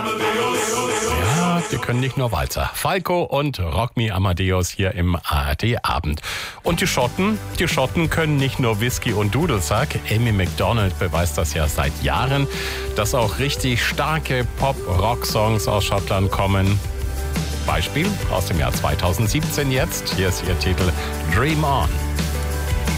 Ja, wir können nicht nur Walzer. Falco und Rock Me Amadeus hier im ARD-Abend. Und die Schotten können nicht nur Whisky und Dudelsack. Amy Macdonald beweist das ja seit Jahren, dass auch richtig starke Pop-Rock-Songs aus Schottland kommen. Beispiel aus dem Jahr 2017 jetzt. Hier ist ihr Titel Dream On.